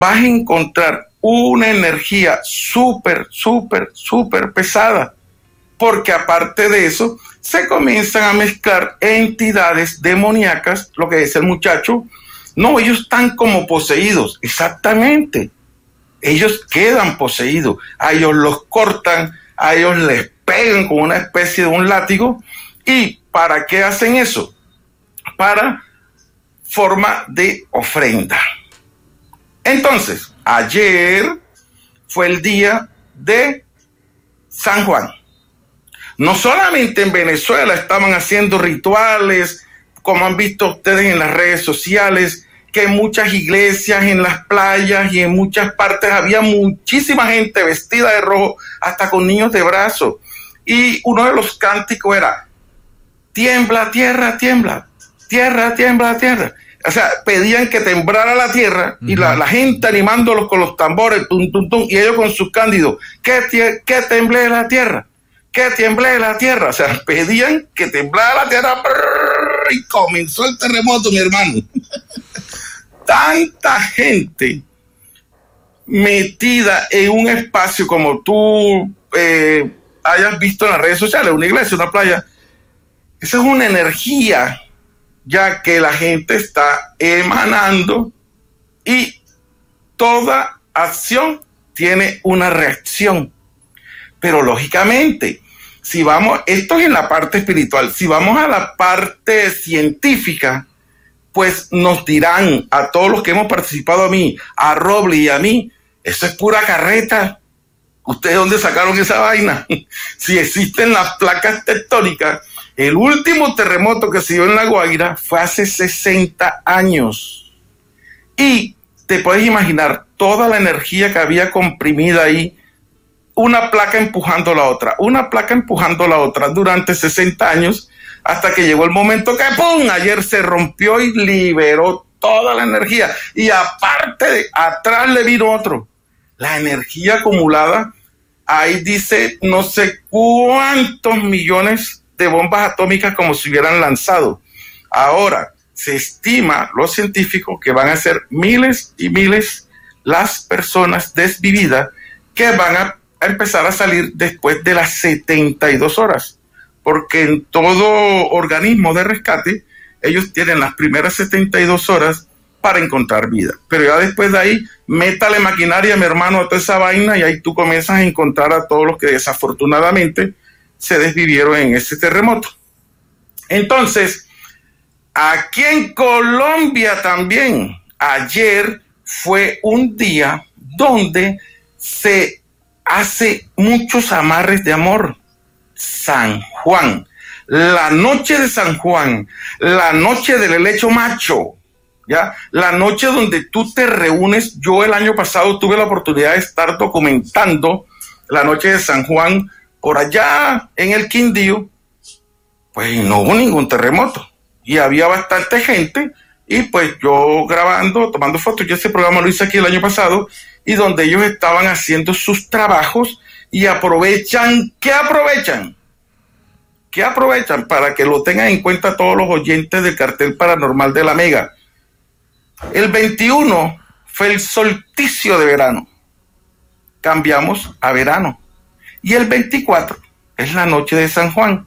vas a encontrar una energía súper, súper, súper pesada, porque aparte de eso, se comienzan a mezclar entidades demoníacas, lo que dice el muchacho. No, ellos están como poseídos, exactamente. Ellos quedan poseídos, a ellos los cortan, a ellos les pegan con una especie de un látigo. ¿Y para qué hacen eso? Para forma de ofrenda. Entonces, ayer fue el día de San Juan. No solamente en Venezuela estaban haciendo rituales, como han visto ustedes en las redes sociales, que en muchas iglesias, en las playas y en muchas partes había muchísima gente vestida de rojo, hasta con niños de brazos. Y uno de los cánticos era: tiembla, tierra, tiembla, tierra, tiembla, tierra. O sea, pedían que temblara la tierra, y la gente animándolos con los tambores, tum, tum, tum, y ellos con sus cándidos: que temble la tierra, que tiemble la tierra. O sea, pedían que temblara la tierra, y comenzó el terremoto, mi hermano. Tanta gente metida en un espacio como tú hayas visto en las redes sociales, una iglesia, una playa. Esa es una energía ya que la gente está emanando, y toda acción tiene una reacción. Pero lógicamente, si vamos, esto es en la parte espiritual, si vamos a la parte científica, pues nos dirán a todos los que hemos participado, a Roble y a mí, eso es pura carreta. ¿Ustedes dónde sacaron esa vaina? Si existen las placas tectónicas, el último terremoto que se dio en La Guaira fue hace 60 años. Y te puedes imaginar toda la energía que había comprimida ahí, una placa empujando la otra, una placa empujando la otra durante 60 años, hasta que llegó el momento que ¡pum! Ayer se rompió y liberó toda la energía. Y aparte, atrás le vino otro. La energía acumulada, ahí dice no sé cuántos millones de bombas atómicas como si hubieran lanzado. Ahora, se estima, los científicos, que van a ser miles y miles las personas desvividas que van a empezar a salir después de las 72 horas. Porque en todo organismo de rescate, ellos tienen las primeras 72 horas para encontrar vida. Pero ya después de ahí, métale maquinaria, mi hermano, a toda esa vaina, y ahí tú comienzas a encontrar a todos los que desafortunadamente se desvivieron en ese terremoto. Entonces, aquí en Colombia también, ayer fue un día donde se hace muchos amarres de amor. San Juan, la noche de San Juan, la noche del helecho macho, ¿ya? La noche donde tú te reúnes. Yo el año pasado tuve la oportunidad de estar documentando la noche de San Juan por allá en el Quindío. Pues no hubo ningún terremoto y había bastante gente, y pues yo grabando, tomando fotos. Yo ese programa lo hice aquí el año pasado, y donde ellos estaban haciendo sus trabajos y aprovechan para que lo tengan en cuenta todos los oyentes del Cartel Paranormal de la Mega. El 21 fue el solsticio de verano, cambiamos a verano, y el 24 es la noche de San Juan.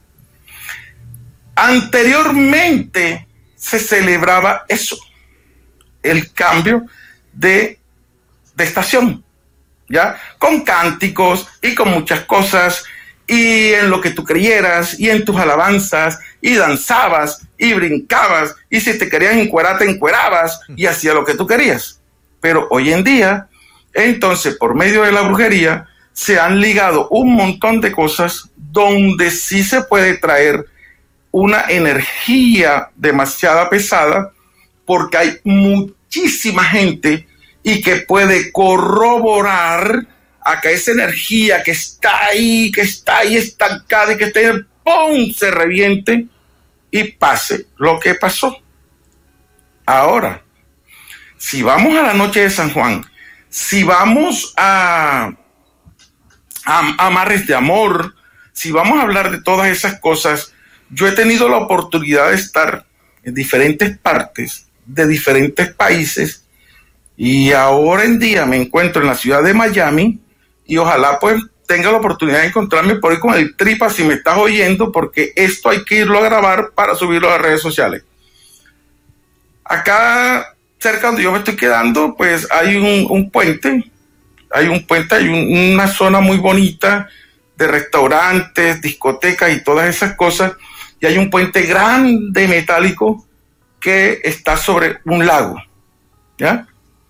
Anteriormente se celebraba eso, el cambio de estación, ¿ya? Con cánticos y con muchas cosas, y en lo que tú creyeras, y en tus alabanzas, y danzabas, y brincabas, y si te querías encuerar, te encuerabas, y hacías lo que tú querías. Pero hoy en día, entonces, por medio de la brujería, se han ligado un montón de cosas donde sí se puede traer una energía demasiado pesada, porque hay muchísima gente y que puede corroborar a que esa energía que está ahí estancada, y que esté, ¡pum!, se reviente y pase lo que pasó. Ahora, si vamos a la noche de San Juan, si vamos a amarres de amor, si vamos a hablar de todas esas cosas, yo he tenido la oportunidad de estar en diferentes partes de diferentes países, Y ahora en día me encuentro en la ciudad de Miami y ojalá pues tenga la oportunidad de encontrarme por ahí con el Tripa si me estás oyendo, porque esto hay que irlo a grabar para subirlo a las redes sociales. Acá cerca donde yo me estoy quedando pues hay un puente, hay una zona muy bonita de restaurantes, discotecas y todas esas cosas, y hay un puente grande metálico que está sobre un lago, ¿ya?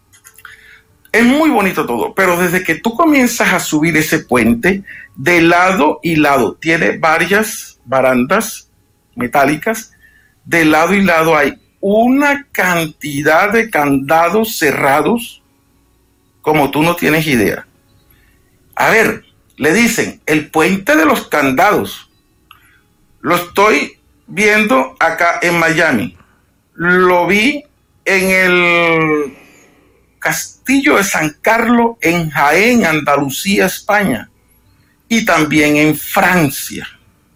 Es muy bonito todo, pero desde que tú comienzas a subir ese puente, de lado y lado, tiene varias barandas metálicas, de lado y lado hay una cantidad de candados cerrados como tú no tienes idea. A ver, le dicen, el puente de los candados. Lo estoy viendo acá en Miami. Lo vi en el Castillo de San Carlos en Jaén, Andalucía, España, y también en Francia.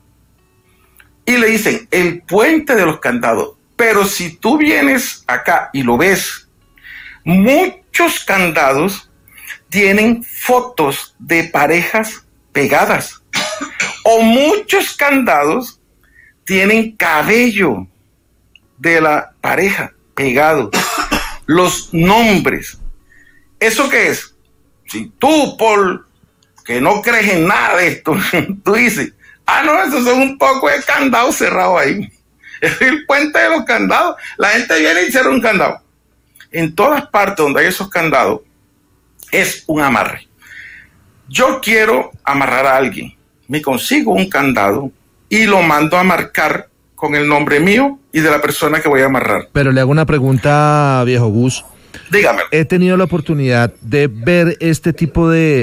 Y le dicen el puente de los candados. Pero si tú vienes acá y lo ves, muchos candados tienen fotos de parejas pegadas, o muchos candados tienen cabello de la pareja pegado, los nombres. ¿Eso qué es? Si tú, Paul, que no crees en nada de esto, tú dices, no, esos son un poco de candados cerrados ahí. Es el puente de los candados. La gente viene y cierra un candado. En todas partes donde hay esos candados, es un amarre. Yo quiero amarrar a alguien, me consigo un candado y lo mando a marcar con el nombre mío y de la persona que voy a amarrar. Pero le hago una pregunta, viejo Gus. Dígame. He tenido la oportunidad de ver este tipo de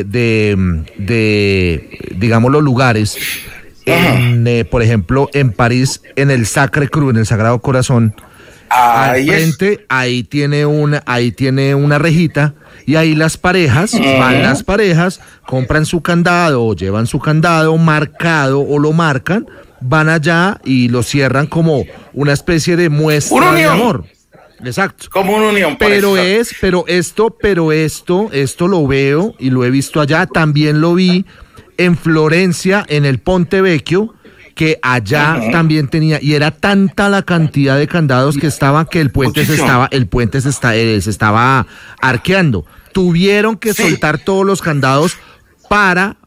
digámoslo, lugares. Por ejemplo, en París, en el Sacré Cruz, en el Sagrado Corazón. Al frente, ahí tiene una rejita, y ahí las parejas, van las parejas, compran su candado o llevan su candado marcado o lo marcan, van allá y lo cierran como una especie de muestra de amor. Exacto. Como una unión. Pero esto lo veo y lo he visto allá, también lo vi en Florencia, en el Ponte Vecchio, que allá también tenía, y era tanta la cantidad de candados que estaba que el puente se estaba arqueando. Tuvieron que soltar todos los candados para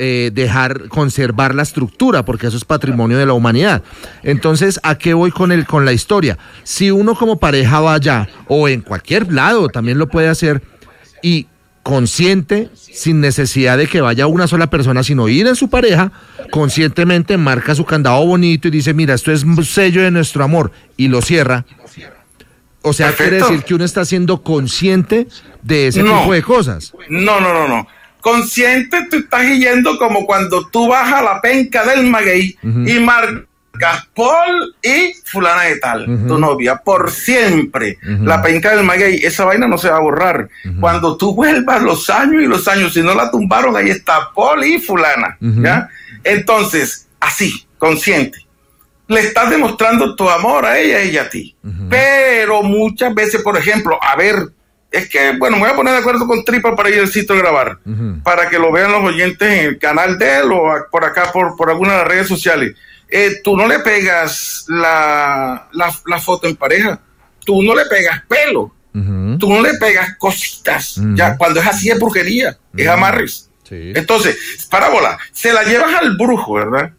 conservar la estructura, porque eso es patrimonio de la humanidad. Entonces, ¿a qué voy con la historia? Si uno como pareja va allá, o en cualquier lado también lo puede hacer, y consciente, sin necesidad de que vaya una sola persona, sino ir en su pareja, conscientemente marca su candado bonito y dice, mira, esto es un sello de nuestro amor, y lo cierra. O sea, quiere decir que uno está siendo consciente de ese tipo de cosas. No. Consciente, tú estás yendo como cuando tú vas a la penca del maguey y marcas Paul y fulana de tal, tu novia, por siempre. La penca del maguey, esa vaina no se va a borrar. Cuando tú vuelvas los años y los años, si no la tumbaron, ahí está Paul y fulana, ¿ya? Entonces, así, consciente. Le estás demostrando tu amor a ella a ti. Pero muchas veces, por ejemplo, es que, bueno, me voy a poner de acuerdo con Tripa para ir al sitio a grabar, para que lo vean los oyentes en el canal de él o por acá, por alguna de las redes sociales. Tú no le pegas la foto en pareja, tú no le pegas pelo, tú no le pegas cositas, ya cuando es así es brujería, es amarres. Sí. Entonces, parábola, se la llevas al brujo, ¿verdad?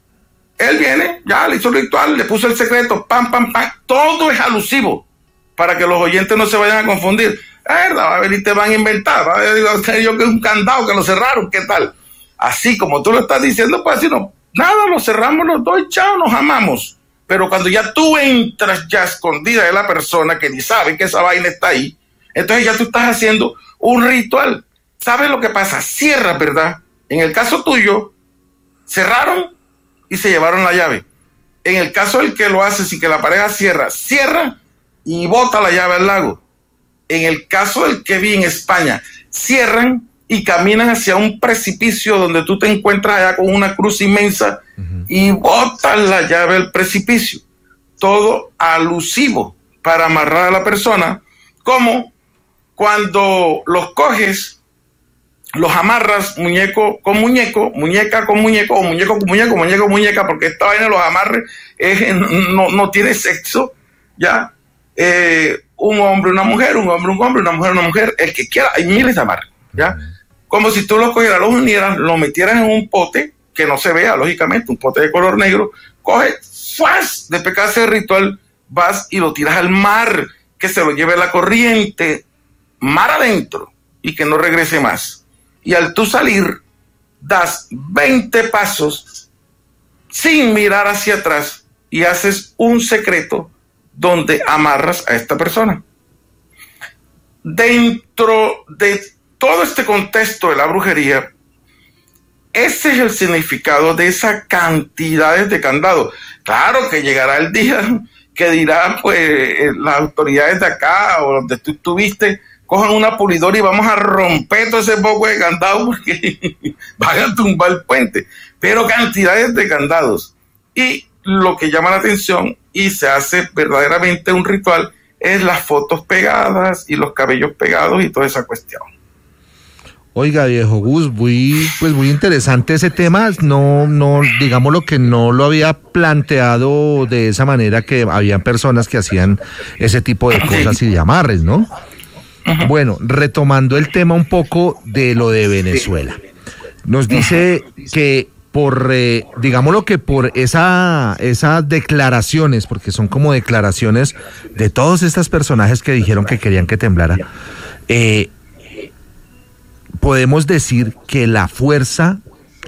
Él viene, ya le hizo el ritual, le puso el secreto, pam, todo es alusivo, para que los oyentes no se vayan a confundir. Va a venir, te van a inventar, va a decir yo que es un candado, que lo cerraron, ¿qué tal? Así como tú lo estás diciendo, pues así no, nada, lo cerramos los dos, chao, nos amamos. Pero cuando ya tú entras ya escondida de la persona que ni sabe que esa vaina está ahí, entonces ya tú estás haciendo un ritual. ¿Sabes lo que pasa? Cierras, ¿verdad? En el caso tuyo, cerraron y se llevaron la llave. En el caso del que lo hace sin que la pareja cierra y bota la llave al lago. En el caso del que vi en España, cierran y caminan hacia un precipicio donde tú te encuentras allá con una cruz inmensa y botan la llave al precipicio. Todo alusivo para amarrar a la persona, como cuando los coges, los amarras muñeco con muñeco, muñeca con muñeco, o muñeco con muñeco, muñeco con muñeca, porque esta vaina de los amarres no tiene sexo, ¿ya? Un hombre, una mujer, un hombre, un hombre, una mujer, una mujer, el que quiera, hay miles de amarres, ¿ya? Como si tú los cogieras, los unieras, los metieras en un pote, que no se vea, lógicamente, un pote de color negro, coges, ¡fuas! Después que haces el ritual, vas y lo tiras al mar, que se lo lleve la corriente, mar adentro, y que no regrese más. Y al tú salir, das 20 pasos sin mirar hacia atrás y haces un secreto donde amarras a esta persona. Dentro de todo este contexto de la brujería, ese es el significado de esas cantidades de candados. Claro que llegará el día que dirán, pues, las autoridades de acá o donde tú estuviste, cojan una pulidora y vamos a romper todo ese poco de candados porque van a tumbar el puente. Pero cantidades de candados. Y lo que llama la atención y se hace verdaderamente un ritual es las fotos pegadas y los cabellos pegados y toda esa cuestión. Oiga, viejo Gus, muy interesante ese tema. No, digamos lo que no lo había planteado de esa manera, que habían personas que hacían ese tipo de cosas y de amarres, ¿no? Bueno, retomando el tema un poco de lo de Venezuela. Nos dice que digámoslo que por esas declaraciones, porque son como declaraciones de todos estos personajes que dijeron que querían que temblara, podemos decir que la fuerza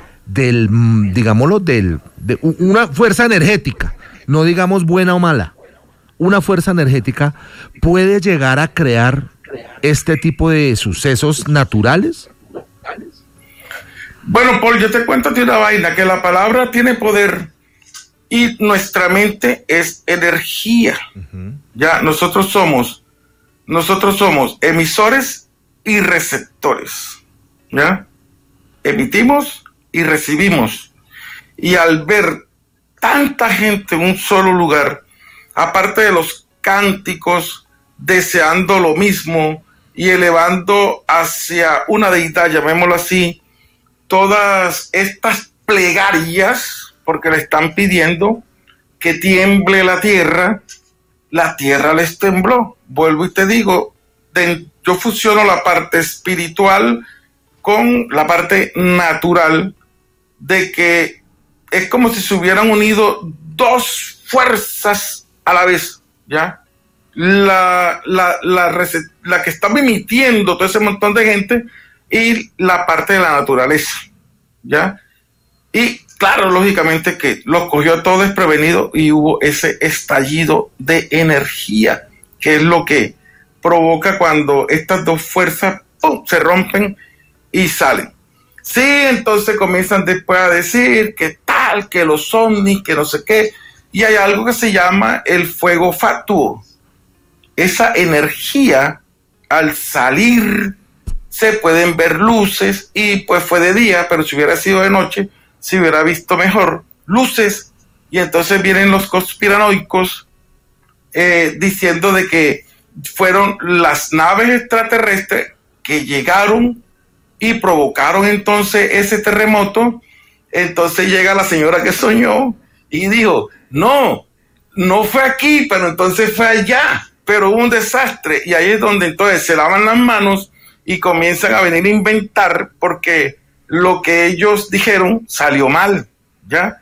una fuerza energética, no digamos buena o mala, una fuerza energética puede llegar a crear este tipo de sucesos naturales. Bueno, Paul, yo te cuento una vaina, que la palabra tiene poder y nuestra mente es energía. Ya, nosotros somos emisores y receptores, ¿ya? Emitimos y recibimos. Y al ver tanta gente en un solo lugar, aparte de los cánticos, deseando lo mismo y elevando hacia una deidad, llamémoslo así, todas estas plegarias, porque le están pidiendo que tiemble la tierra les tembló. Vuelvo y te digo, yo fusiono la parte espiritual con la parte natural, de que es como si se hubieran unido dos fuerzas a la vez, ¿ya? La que está emitiendo todo ese montón de gente y la parte de la naturaleza, ¿ya? Y claro, lógicamente que los cogió todo desprevenido y hubo ese estallido de energía, que es lo que provoca cuando estas dos fuerzas ¡pum!, se rompen y salen. Sí, entonces comienzan después a decir que tal, que los ovnis, que no sé qué, y hay algo que se llama el fuego fatuo. Esa energía, al salir, se pueden ver luces, y pues fue de día, pero si hubiera sido de noche, se hubiera visto mejor luces, y entonces vienen los conspiranoicos diciendo de que fueron las naves extraterrestres que llegaron y provocaron entonces ese terremoto. Entonces llega la señora que soñó y dijo, no fue aquí, pero entonces fue allá, pero hubo un desastre, y ahí es donde entonces se lavan las manos y comienzan a venir a inventar, porque lo que ellos dijeron salió mal, ¿ya?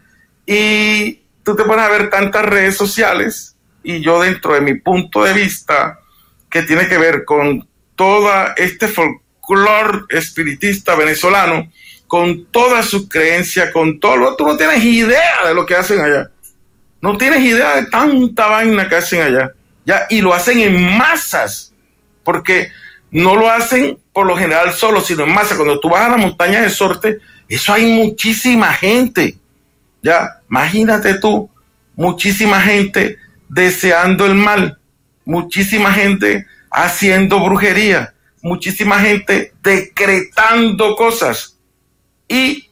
Y tú te pones a ver tantas redes sociales, y yo, dentro de mi punto de vista, que tiene que ver con toda este folclore espiritista venezolano, con toda su creencia, con todo lo, tú no tienes idea de lo que hacen allá. No tienes idea de tanta vaina que hacen allá, ¿ya? Y lo hacen en masas, porque no lo hacen por lo general solo, sino en masa. Cuando tú vas a la montaña de Sorte, eso hay muchísima gente, ¿ya? Imagínate tú, muchísima gente deseando el mal, muchísima gente haciendo brujería, muchísima gente decretando cosas, y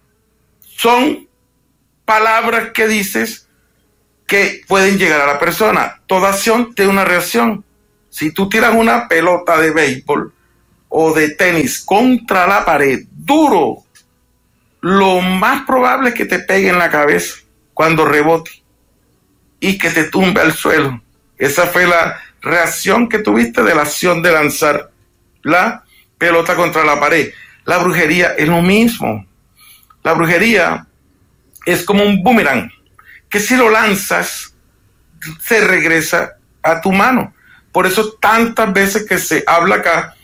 son palabras que dices que pueden llegar a la persona. Toda acción tiene una reacción. si tú tiras una pelota de béisbol o de tenis contra la pared, duro, lo más probable es que te pegue en la cabeza cuando rebote y que te tumbe al suelo. Esa fue la reacción que tuviste de la acción de lanzar la pelota contra la pared. La brujería es lo mismo. La brujería es como un boomerang, que si lo lanzas, se regresa a tu mano. Por eso tantas veces que se habla acá,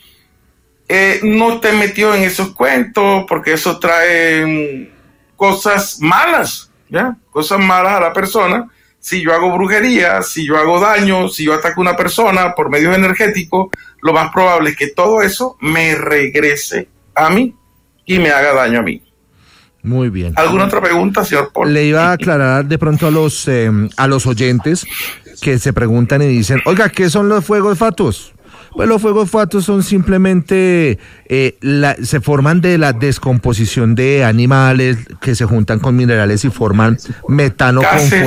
no te metió en esos cuentos, porque eso trae cosas malas, ¿ya? Cosas malas a la persona. Si yo hago brujería, si yo hago daño, si yo ataco a una persona por medios energéticos, lo más probable es que todo eso me regrese a mí y me haga daño a mí. Muy bien. ¿Alguna otra pregunta, señor Paul? Le iba a aclarar de pronto a los oyentes que se preguntan y dicen, oiga, ¿qué son los fuegos fatuos? Pues los fuegos fatuos son simplemente, se forman de la descomposición de animales que se juntan con minerales y forman metano Gases.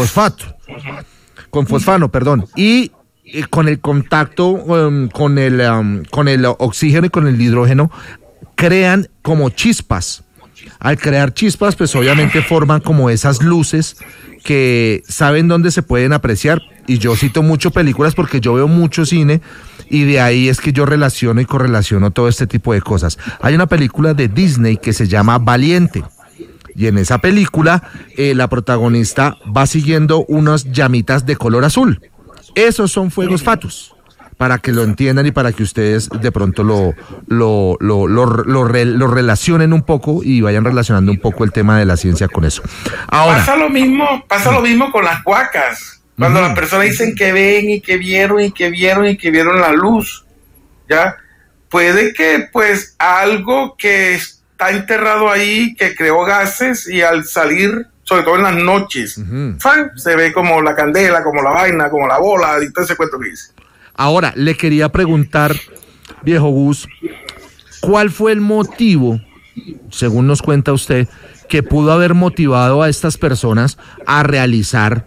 con fosfano, perdón, y con el contacto con el oxígeno y con el hidrógeno crean como chispas. Al crear chispas, pues obviamente forman como esas luces que saben dónde se pueden apreciar. Y yo cito mucho películas porque yo veo mucho cine y de ahí es que yo relaciono y correlaciono todo este tipo de cosas. Hay una película de Disney que se llama Valiente. Y en esa película la protagonista va siguiendo unas llamitas de color azul. Esos son fuegos fatuos, para que lo entiendan y para que ustedes de pronto lo relacionen un poco y vayan relacionando un poco el tema de la ciencia con eso. Ahora, pasa lo mismo con las huacas. Cuando las personas dicen que ven y que vieron y que vieron y que vieron la luz, ¿ya? Puede que pues algo que está enterrado ahí, que creó gases y al salir, sobre todo en las noches, se ve como la candela, como la vaina, como la bola y todo ese cuento que dice. Ahora, le quería preguntar, viejo Gus, ¿cuál fue el motivo, según nos cuenta usted, que pudo haber motivado a estas personas a realizar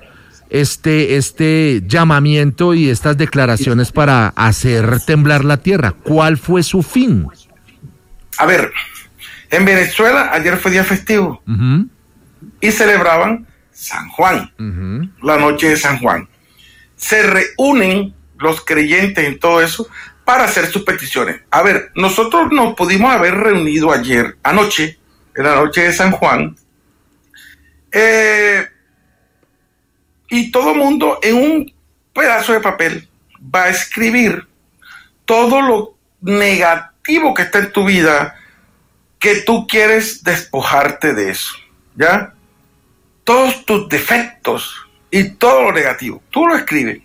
este llamamiento y estas declaraciones para hacer temblar la tierra? ¿Cuál fue su fin? A ver, en Venezuela ayer fue día festivo y celebraban San Juan, la noche de San Juan. Se reúnen los creyentes en todo eso para hacer sus peticiones. A ver, nosotros nos pudimos haber reunido anoche, en la noche de San Juan, y todo mundo en un pedazo de papel va a escribir todo lo negativo que está en tu vida, que tú quieres despojarte de eso, ¿ya? Todos tus defectos y todo lo negativo, tú lo escribes.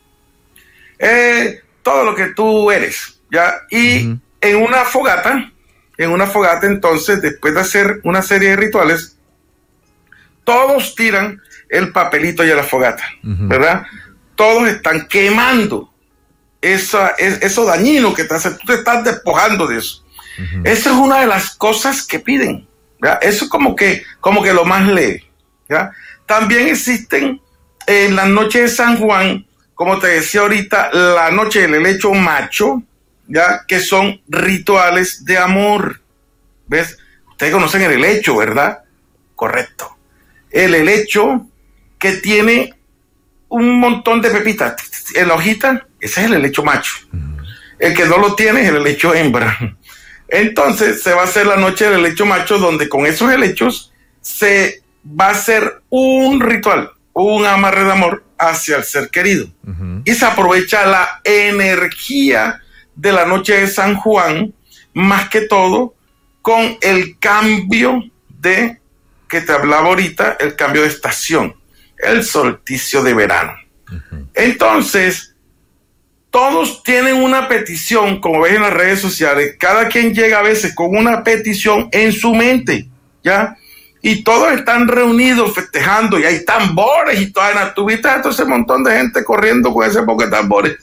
Todo lo que tú eres, ¿ya? Y en una fogata, entonces, después de hacer una serie de rituales, todos tiran el papelito y a la fogata, ¿verdad? Todos están quemando eso dañino que te hace, tú te estás despojando de eso. Esa es una de las cosas que piden, ¿verdad? Eso es como que lo más leve, ¿ya? También existen en la noche de San Juan, como te decía ahorita, la noche del helecho macho, ¿ya? Que son rituales de amor. ¿Ves? Ustedes conocen el helecho, ¿verdad? Correcto. El helecho que tiene un montón de pepitas en la hojita, ese es el helecho macho. El que no lo tiene es el helecho hembra. Entonces se va a hacer la noche del helecho macho, donde con esos helechos se va a hacer un ritual, un amarre de amor hacia el ser querido. Y se aprovecha la energía de la noche de San Juan, más que todo con el cambio que te hablaba ahorita, el cambio de estación, el solsticio de verano. Entonces, todos tienen una petición, como ves en las redes sociales, cada quien llega a veces con una petición en su mente, ¿ya? Y todos están reunidos festejando, y hay tambores y toda. ¿Tú viste a todo ese montón de gente corriendo con ese poco de tambores?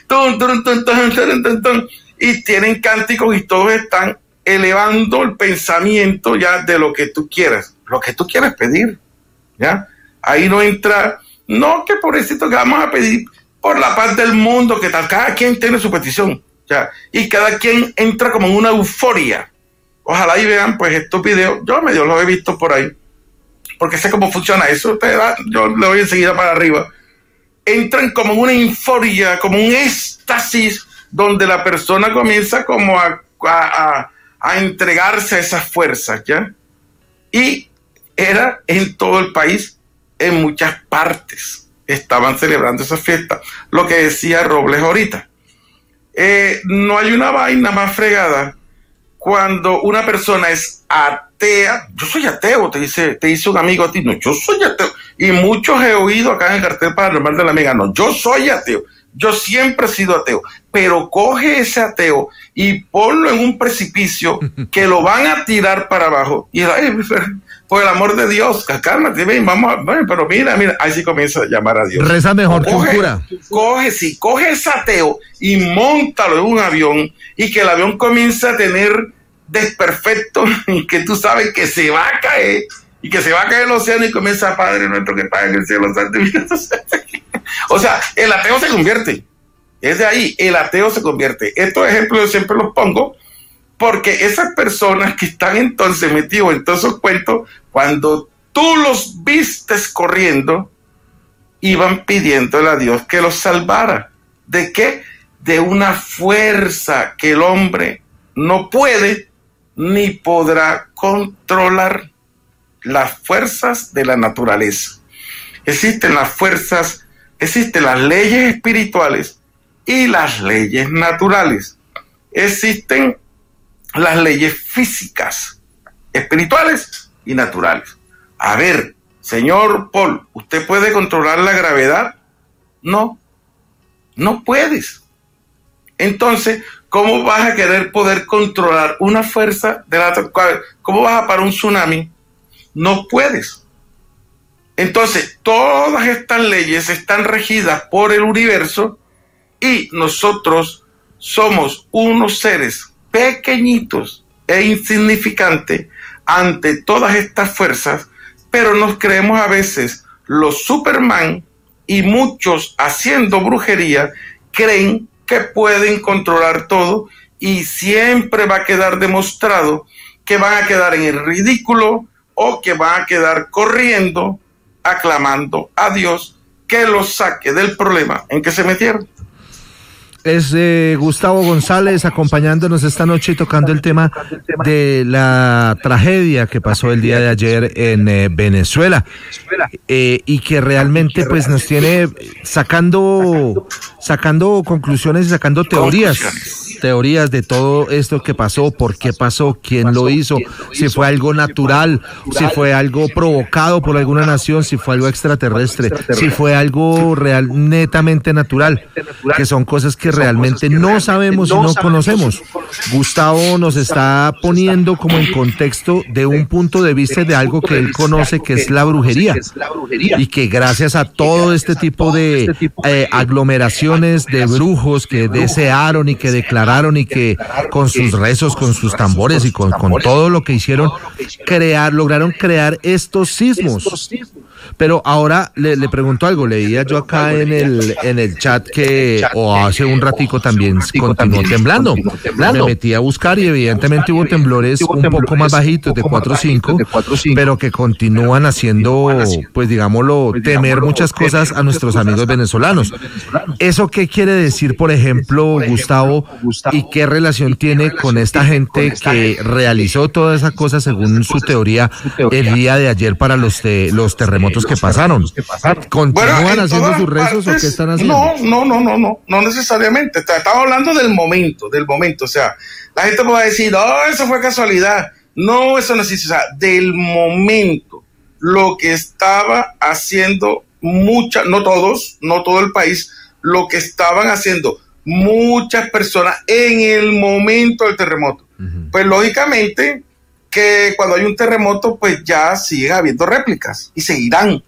Y tienen cánticos y todos están elevando el pensamiento ya de lo que tú quieras pedir, ¿ya? Ahí no entra, no, que pobrecito que vamos a pedir, por la paz del mundo, que tal, cada quien tiene su petición, ya, y cada quien entra como en una euforia. Ojalá y vean pues estos videos, yo medio los he visto por ahí, porque sé cómo funciona eso, yo le doy enseguida para arriba. Entran como en una euforia, como un éxtasis, donde la persona comienza como a entregarse a esas fuerzas, ¿ya? Y era en todo el país, en muchas partes, estaban celebrando esa fiesta. Lo que decía Robles ahorita. No hay una vaina más fregada cuando una persona es atea. Yo soy ateo, te dice un amigo a ti. No, yo soy ateo. Y muchos he oído acá en el cartel paranormal de la amiga. No, yo soy ateo. Yo siempre he sido ateo. Pero coge ese ateo y ponlo en un precipicio que lo van a tirar para abajo. Y por el amor de Dios, cálmate, ven, pero mira, ahí sí comienza a llamar a Dios. Reza mejor que un cura. Coge ese ateo y móntalo en un avión y que el avión comience a tener desperfectos y que tú sabes que se va a caer y que se va a caer el océano y comienza, Padre nuestro que estás en el cielo, santificado. O sea, el ateo se convierte. Es de ahí, el ateo se convierte. Estos ejemplos yo siempre los pongo porque esas personas que están entonces metidos en todos esos cuentos, cuando tú los vistes corriendo, iban pidiéndole a Dios que los salvara. ¿De qué? De una fuerza que el hombre no puede ni podrá controlar. Las fuerzas de la naturaleza. Existen las fuerzas, existen las leyes espirituales y las leyes naturales. Existen las leyes físicas, espirituales y naturales. A ver, señor Paul, ¿usted puede controlar la gravedad? No, no puedes. Entonces, ¿cómo vas a querer poder controlar una fuerza de la naturaleza? ¿Cómo vas a parar un tsunami? No puedes. Entonces, todas estas leyes están regidas por el universo y nosotros somos unos seres pequeñitos e insignificantes ante todas estas fuerzas, pero nos creemos a veces los Superman y muchos haciendo brujería creen que pueden controlar todo y siempre va a quedar demostrado que van a quedar en el ridículo o que van a quedar corriendo, aclamando a Dios que los saque del problema en que se metieron. Es Gustavo González acompañándonos esta noche y tocando el tema de la tragedia que pasó el día de ayer en Venezuela y que realmente pues nos tiene sacando conclusiones y sacando teorías de todo esto que pasó, por qué pasó, quién lo hizo, si fue algo natural, si fue algo provocado por alguna nación, si fue algo extraterrestre, si fue algo real, netamente natural, que son cosas que realmente no sabemos y no conocemos. Gustavo nos está poniendo como en contexto de un punto de vista de algo que él conoce, que es la brujería, y que gracias a todo este tipo de aglomeraciones de brujos que desearon y que declararon y que con sus rezos, con sus tambores y con todo lo que hicieron, lograron crear estos sismos. Pero ahora le pregunto algo, leía yo acá en el chat que hace un ratico también continuó temblando. Me metí a buscar y evidentemente hubo temblores un poco más bajitos, de 4 o 5, pero que continúan haciendo, pues digámoslo, temer muchas cosas a nuestros amigos venezolanos. ¿Eso qué quiere decir, por ejemplo, Gustavo, y qué relación tiene con esta gente que realizó toda esa cosa según su teoría el día de ayer para los terremotos que pasaron? ¿Continúan haciendo sus rezos o qué están haciendo? No necesariamente. Estamos hablando del momento. O sea, la gente puede decir, eso fue casualidad. No, eso no existe. O sea, del momento, lo que estaba haciendo no todo el país, lo que estaban haciendo muchas personas en el momento del terremoto. Uh-huh. Pues lógicamente que cuando hay un terremoto, pues ya siguen habiendo réplicas y seguirán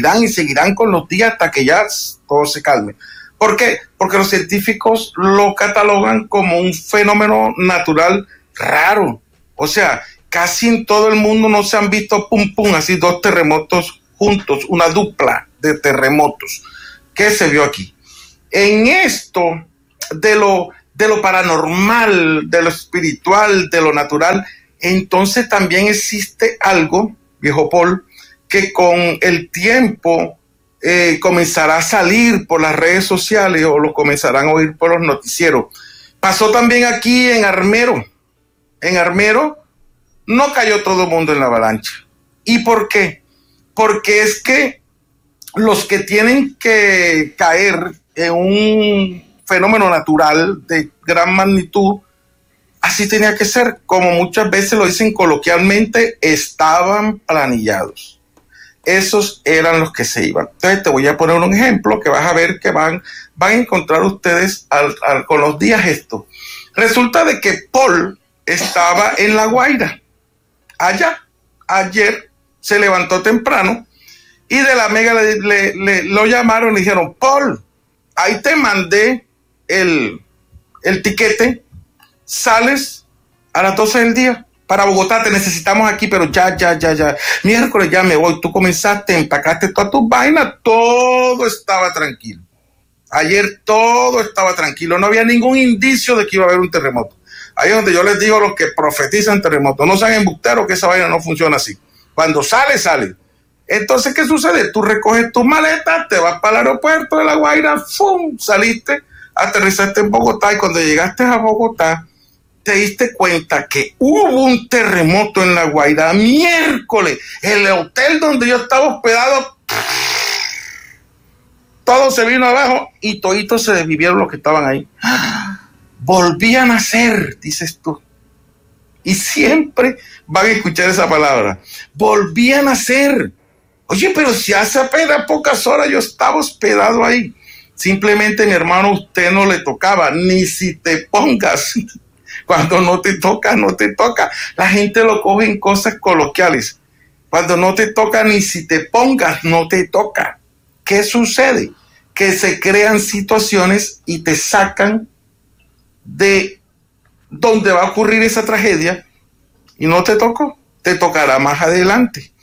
con los días hasta que ya todo se calme. ¿Por qué? Porque los científicos lo catalogan como un fenómeno natural raro. O sea, casi en todo el mundo no se han visto así 2 terremotos juntos, una dupla de terremotos. ¿Qué se vio aquí? en esto de lo paranormal, de lo espiritual, de lo natural, entonces también existe algo, viejo Paul, que con el tiempo comenzará a salir por las redes sociales o lo comenzarán a oír por los noticieros. Pasó también aquí en Armero. En Armero no cayó todo el mundo en la avalancha. ¿Y por qué? Porque es que los que tienen que caer en un fenómeno natural de gran magnitud, así tenía que ser, como muchas veces lo dicen coloquialmente, estaban planillados. Esos eran los que se iban. Entonces te voy a poner un ejemplo que vas a ver que van a encontrar ustedes con los días esto. Resulta de que Paul estaba en La Guaira. Ayer se levantó temprano y de la Mega lo llamaron y le dijeron, Paul, ahí te mandé el tiquete, sales a las 12 del día para Bogotá, te necesitamos aquí, pero ya, miércoles ya me voy. Tú comenzaste, empacaste todas tus vainas, todo estaba tranquilo. Ayer todo estaba tranquilo, no había ningún indicio de que iba a haber un terremoto. Ahí es donde yo les digo a los que profetizan terremotos, no sean embusteros, que esa vaina no funciona así. Cuando sale. Entonces, ¿qué sucede? Tú recoges tus maletas, te vas para el aeropuerto de La Guaira, ¡fum! Saliste, aterrizaste en Bogotá y cuando llegaste a Bogotá, te diste cuenta que hubo un terremoto en La Guaira miércoles. El hotel donde yo estaba hospedado, todo se vino abajo y toditos se desvivieron los que estaban ahí. Volvían a nacer, dices tú. Y siempre van a escuchar esa palabra. Volvían a nacer. Oye, pero si hace apenas pocas horas yo estaba hospedado ahí. Simplemente, mi hermano, usted no le tocaba, ni si te pongas. Cuando no te toca, no te toca. La gente lo coge en cosas coloquiales. Cuando no te toca, ni si te pongas, no te toca. ¿Qué sucede? Que se crean situaciones y te sacan de donde va a ocurrir esa tragedia y no te tocó, te tocará más adelante.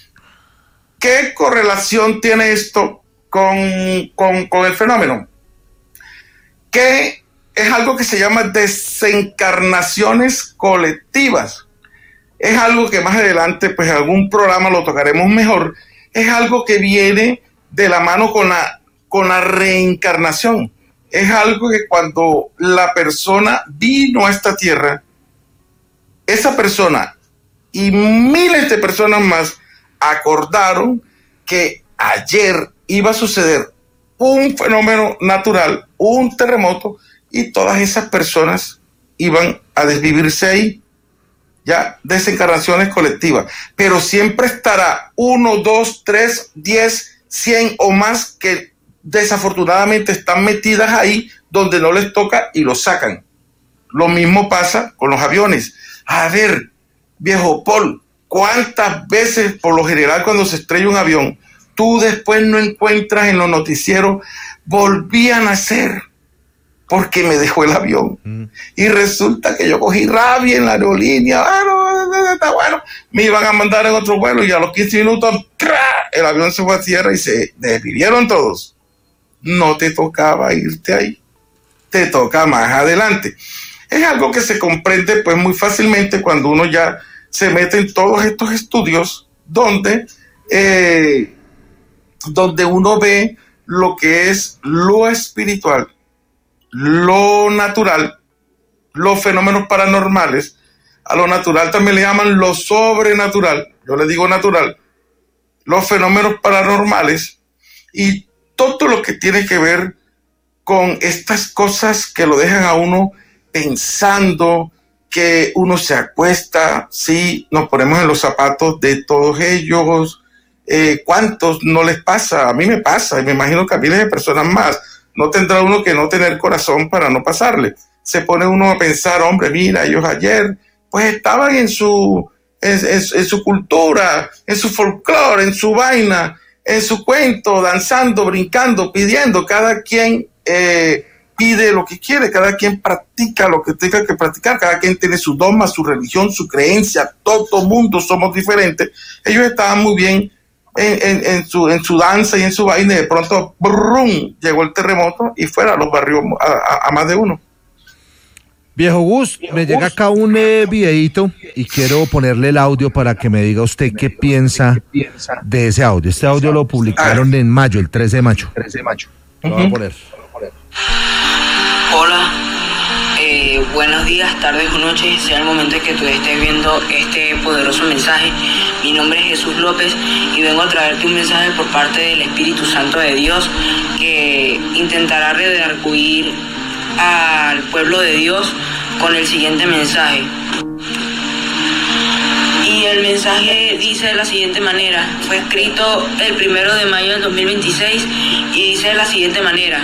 ¿Qué correlación tiene esto con el fenómeno? Que es algo que se llama desencarnaciones colectivas. Es algo que más adelante, pues en algún programa lo tocaremos mejor. Es algo que viene de la mano con la reencarnación. Es algo que cuando la persona vino a esta tierra, esa persona y miles de personas más acordaron que ayer iba a suceder un fenómeno natural, un terremoto, y todas esas personas iban a desvivirse ahí. Ya, desencarnaciones colectivas. Pero siempre estará 1, 2, 3, 10, 100 o más que desafortunadamente están metidas ahí donde no les toca y los sacan. Lo mismo pasa con los aviones. A ver, viejo Paul, ¿cuántas veces por lo general cuando se estrella un avión, tú después no encuentras en los noticieros, volví a nacer porque me dejó el avión? Y resulta que yo cogí rabia en la aerolínea, está bueno, me iban a mandar en otro vuelo y a los 15 minutos el avión se fue a tierra y se desvivieron todos. No te tocaba irte ahí, te toca más adelante. Es algo que se comprende pues muy fácilmente cuando uno ya se mete en todos estos estudios donde uno ve lo que es lo espiritual, lo natural, los fenómenos paranormales. A lo natural también le llaman lo sobrenatural, yo le digo natural, los fenómenos paranormales y todo lo que tiene que ver con estas cosas que lo dejan a uno pensando, que uno se acuesta, sí, nos ponemos en los zapatos de todos ellos. ¿Cuántos no les pasa? A mí me pasa, y me imagino que a miles de personas más. No tendrá uno que no tener corazón para no pasarle. Se pone uno a pensar, hombre, mira, ellos ayer pues estaban en su cultura, en su folclore, en su vaina, en su cuento, danzando, brincando, pidiendo. Cada quien pide lo que quiere, cada quien practica lo que tenga que practicar, cada quien tiene su dogma, su religión, su creencia, todo mundo somos diferentes. Ellos estaban muy bien en su danza y en su vaina, y de pronto ¡brum!, llegó el terremoto y fuera los barrios a más de uno. Viejo Gus, me llega acá un videíto y quiero ponerle el audio para que me diga usted qué piensa de ese audio. Este audio lo publicaron en mayo, el 3 de mayo. Lo voy a poner. Hola, buenos días, tardes o noches, sea el momento en que tú estés viendo este poderoso mensaje. Mi nombre es Jesús López y vengo a traerte un mensaje por parte del Espíritu Santo de Dios que intentará redarguir al pueblo de Dios con el siguiente mensaje. Y el mensaje dice de la siguiente manera: fue escrito el 1 de mayo del 2026 y dice de la siguiente manera: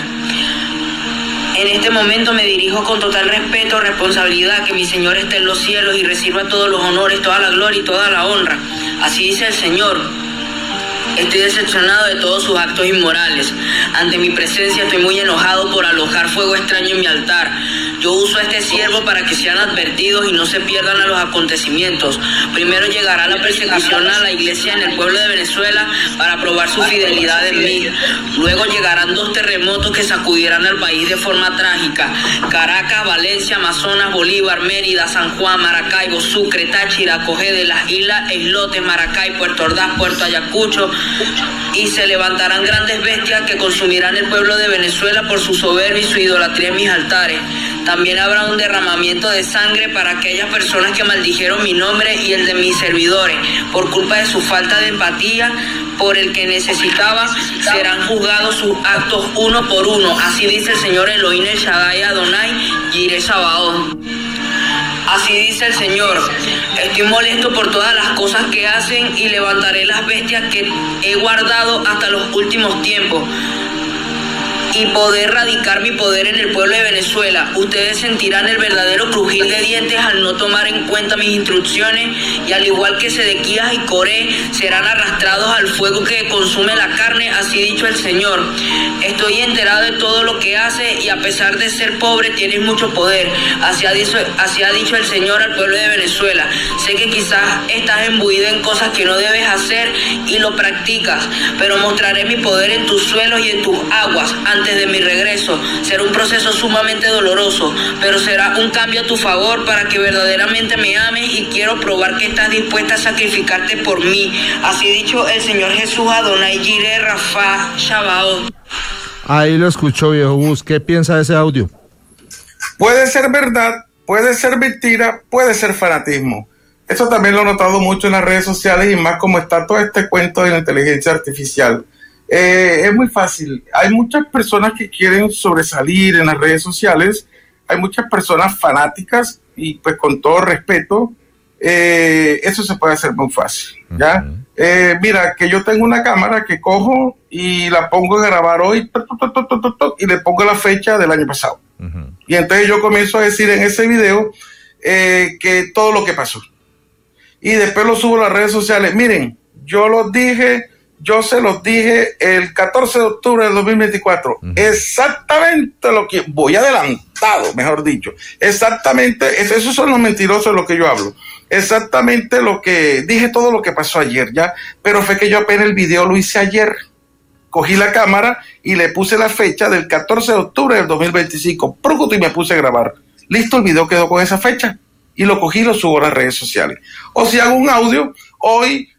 en este momento me dirijo con total respeto, responsabilidad, que mi Señor esté en los cielos y reciba todos los honores, toda la gloria y toda la honra. Así dice el Señor. Estoy decepcionado de todos sus actos inmorales. Ante mi presencia estoy muy enojado por alojar fuego extraño en mi altar. Yo uso a este siervo para que sean advertidos y no se pierdan a los acontecimientos. Primero llegará la persecución a la iglesia en el pueblo de Venezuela para probar su fidelidad en mí. Luego llegarán 2 terremotos que sacudirán al país de forma trágica: Caracas, Valencia, Amazonas, Bolívar, Mérida, San Juan, Maracaibo, Sucre, Táchira, Cogede, Las Islas, Islotes, Maracay, Puerto Ordaz, Puerto Ayacucho. Y se levantarán grandes bestias que consumirán el pueblo de Venezuela por su soberbia y su idolatría en mis altares. También habrá un derramamiento de sangre para aquellas personas que maldijeron mi nombre y el de mis servidores. Por culpa de su falta de empatía por el que necesitaba, serán juzgados sus actos uno por uno. Así dice el Señor Elohim el Shaddai Adonai Jireh Sabaoth. Así dice el Señor: estoy molesto por todas las cosas que hacen y levantaré las bestias que he guardado hasta los últimos tiempos y poder radicar mi poder en el pueblo de Venezuela. Ustedes sentirán el verdadero crujir de dientes al no tomar en cuenta mis instrucciones, y al igual que Sedequías y Coré, serán arrastrados al fuego que consume la carne. Así dicho el Señor. Estoy enterado de todo lo que hace y a pesar de ser pobre tienes mucho poder. Así ha dicho el Señor al pueblo de Venezuela. Sé que quizás estás imbuido en cosas que no debes hacer y lo practicas, pero mostraré mi poder en tus suelos y en tus aguas. Antes de mi regreso será un proceso sumamente doloroso, pero será un cambio a tu favor para que verdaderamente me ames, y quiero probar que estás dispuesta a sacrificarte por mí. Así dicho el Señor Jesús Adonai Jireh Rafa Sabaoth. Ahí lo escuchó, viejo Gus. ¿Qué piensa de ese audio? Puede ser verdad, puede ser mentira, puede ser fanatismo. Eso también lo he notado mucho en las redes sociales, y más como está todo este cuento de la inteligencia artificial. Es muy fácil. Hay muchas personas que quieren sobresalir en las redes sociales. Hay muchas personas fanáticas y pues con todo respeto, eso se puede hacer muy fácil, ¿ya? Mira, que yo tengo una cámara que cojo y la pongo a grabar hoy y le pongo la fecha del año pasado. Y entonces yo comienzo a decir en ese video que todo lo que pasó. Y después lo subo a las redes sociales. Miren, yo se los dije el 14 de octubre del 2024, exactamente lo que, voy adelantado, mejor dicho, exactamente, esos son los mentirosos de lo que yo hablo, exactamente lo que dije, todo lo que pasó ayer, ya, pero fue que yo apenas el video lo hice ayer, cogí la cámara y le puse la fecha del 14 de octubre del 2025, y me puse a grabar, listo, el video quedó con esa fecha, y lo cogí y lo subo a las redes sociales. O si hago un audio, hoy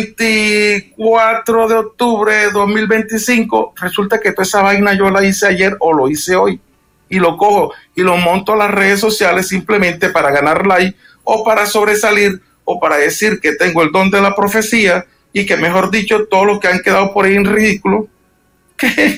24 de octubre de 2025, resulta que toda esa vaina yo la hice ayer o lo hice hoy, y lo cojo y lo monto a las redes sociales simplemente para ganar like o para sobresalir o para decir que tengo el don de la profecía, y que mejor dicho todos los que han quedado por ahí en ridículo, que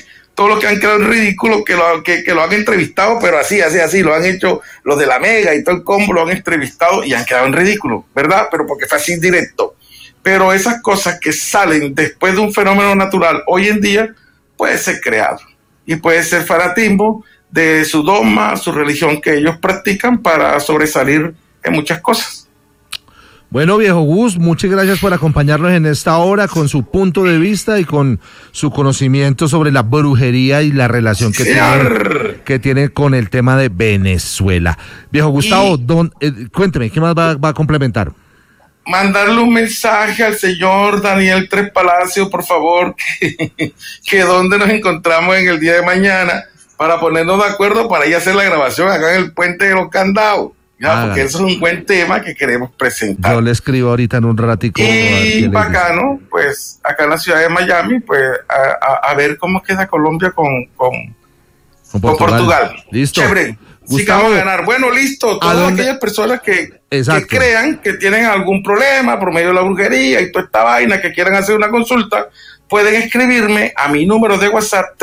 lo han entrevistado, pero así, lo han hecho los de la Mega y todo el combo, lo han entrevistado y han quedado en ridículo, ¿verdad? Pero porque fue así directo. Pero esas cosas que salen después de un fenómeno natural hoy en día puede ser creado y puede ser fanatismo de su dogma, su religión que ellos practican para sobresalir en muchas cosas. Bueno, viejo Gus, muchas gracias por acompañarnos en esta hora con su punto de vista y con su conocimiento sobre la brujería y la relación que tiene con el tema de Venezuela. Viejo Gustavo, cuénteme, ¿qué más va a complementar? mandarle un mensaje al señor Daniel Tres Palacios, por favor, que donde nos encontramos en el día de mañana para ponernos de acuerdo para ir a hacer la grabación acá en el Puente de los Candados. Porque eso es un buen tema que queremos presentar. Yo le escribo ahorita en un ratico. Y bacano, pues acá en la ciudad de Miami, pues a ver cómo queda Colombia con Portugal. Listo. Chévere. Sí que vamos a ganar. Bueno, listo. Todas aquellas personas que crean que tienen algún problema por medio de la brujería y toda esta vaina, que quieran hacer una consulta, pueden escribirme a mi número de WhatsApp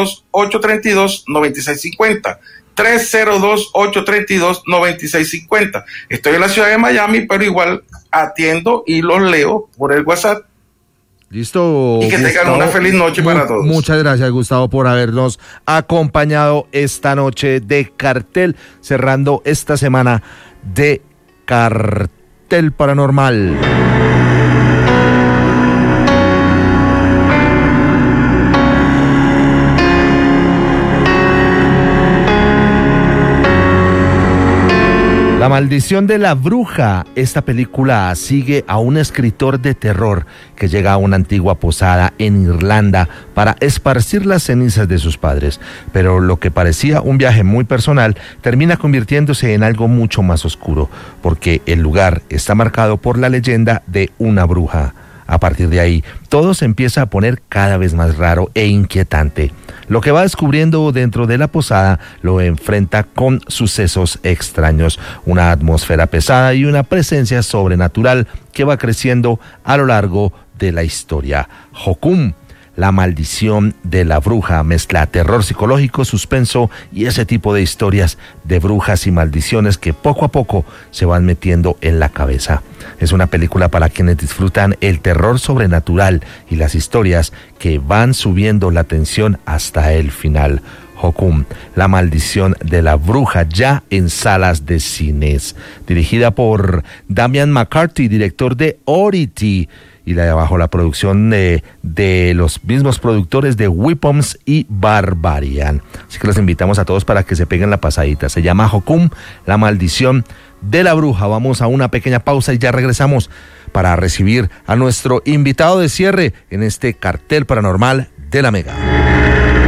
302-832-9650. 302-832-9650. Estoy en la ciudad de Miami, pero igual atiendo y los leo por el WhatsApp. Listo. Y que tengan una feliz noche para todos. Muchas gracias, Gustavo, por habernos acompañado esta noche de Cartel, cerrando esta semana de Cartel Paranormal. La maldición de la bruja. Esta película sigue a un escritor de terror que llega a una antigua posada en Irlanda para esparcir las cenizas de sus padres. Pero lo que parecía un viaje muy personal termina convirtiéndose en algo mucho más oscuro, porque el lugar está marcado por la leyenda de una bruja. A partir de ahí, todo se empieza a poner cada vez más raro e inquietante. Lo que va descubriendo dentro de la posada lo enfrenta con sucesos extraños, una atmósfera pesada y una presencia sobrenatural que va creciendo a lo largo de la historia. Hokum, la maldición de la bruja, mezcla terror psicológico, suspenso y ese tipo de historias de brujas y maldiciones que poco a poco se van metiendo en la cabeza. Es una película para quienes disfrutan el terror sobrenatural y las historias que van subiendo la tensión hasta el final. Hokum, la maldición de la bruja, ya en salas de cines. Dirigida por Damian McCarthy, director de Oddity, y bajo la producción de los mismos productores de Weapons y Barbarian. Así que los invitamos a todos para que se peguen la pasadita. Se llama Hokum, la maldición de la bruja. Vamos a una pequeña pausa y ya regresamos para recibir a nuestro invitado de cierre en este Cartel Paranormal de la Mega.